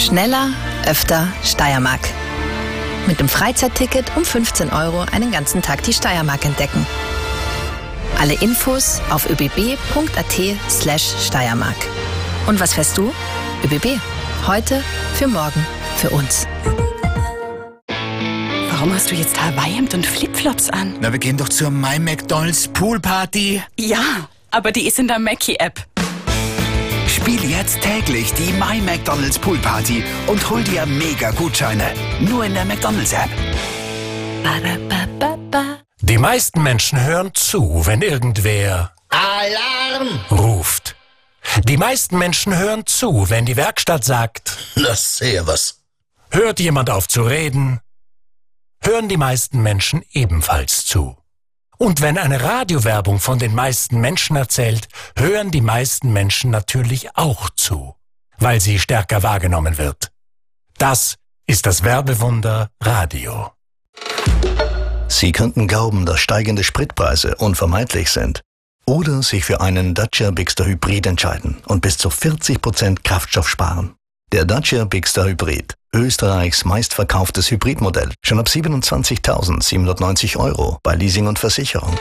Schneller, öfter Steiermark. Mit dem Freizeitticket um 15 € einen ganzen Tag die Steiermark entdecken. Alle Infos auf öbb.at/Steiermark. Und was fährst du? ÖBB. Heute, für morgen, für uns. Warum hast du jetzt Hawaii-Hemd und Flipflops an? Na, wir gehen doch zur My McDonald's Poolparty. Ja, aber die ist in der Mackie-App. Spiel jetzt täglich die My McDonald's Poolparty und hol dir Mega-Gutscheine. Nur in der McDonald's-App. Die meisten Menschen hören zu, wenn irgendwer Alarm! ruft. Die meisten Menschen hören zu, wenn die Werkstatt sagt, Na, servus. hört jemand auf zu reden, hören die meisten Menschen ebenfalls zu. Und wenn eine Radiowerbung von den meisten Menschen erzählt, hören die meisten Menschen natürlich auch zu, weil sie stärker wahrgenommen wird. Das ist das Werbewunder Radio. Sie könnten glauben, dass steigende Spritpreise unvermeidlich sind. Oder sich für einen Dacia Bigster Hybrid entscheiden und bis zu 40% Kraftstoff sparen. Der Dacia Bigster Hybrid, Österreichs meistverkauftes Hybridmodell, schon ab 27.790 € bei Leasing und Versicherung.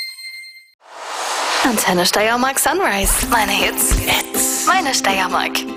Antenne Steiermark Sunrise. Meine Hits. Meine Steiermark.